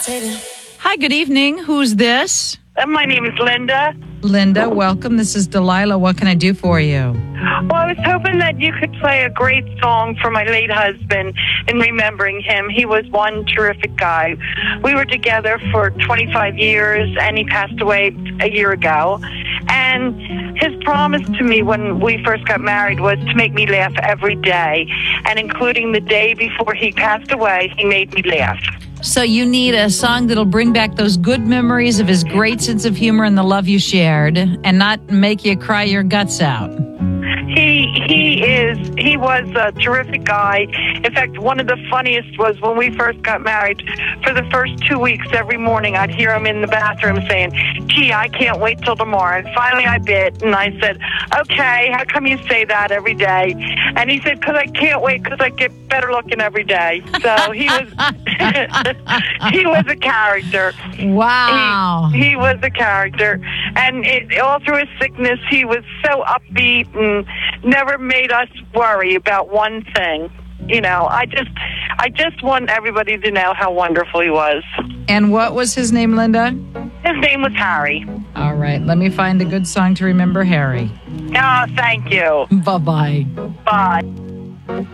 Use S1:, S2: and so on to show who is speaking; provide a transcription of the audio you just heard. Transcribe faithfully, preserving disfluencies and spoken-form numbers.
S1: Hi, good evening. Who's this?
S2: Uh, My name is Linda.
S1: Linda, welcome. This is Delilah. What can I do for you?
S2: Well, I was hoping that you could play a great song for my late husband in remembering him. He was one terrific guy. We were together for twenty-five years, and he passed away a year ago. And his promise to me when we first got married was to make me laugh every day. And including the day before he passed away, he made me laugh.
S1: So you need a song that'll bring back those good memories of his great sense of humor and the love you shared and not make you cry your guts out.
S2: He he is he was a terrific guy. In fact, one of the funniest was when we first got married. For the first two weeks, every morning I'd hear him in the bathroom saying, "Gee, I can't wait till tomorrow." And finally, I bit, and I said, "Okay, how come you say that every day?" And he said, "Because I can't wait, because I get better looking every day." So he was he was a character.
S1: Wow.
S2: He, he was a character, and it, all through his sickness, he was so upbeat and never made us worry about one thing. You know, I just, I just want everybody to know how wonderful he was.
S1: And what was his name, Linda?
S2: His name was Harry.
S1: All right, let me find a good song to remember Harry.
S2: Oh, thank you.
S1: Bye-bye.
S2: Bye.